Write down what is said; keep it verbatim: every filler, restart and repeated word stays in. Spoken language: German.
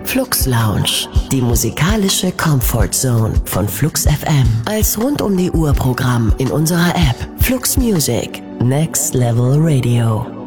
Flux Lounge, die musikalische Comfort Zone von Flux F M. Als rund um die Uhr Programm in unserer App Flux Music. Next Level Radio.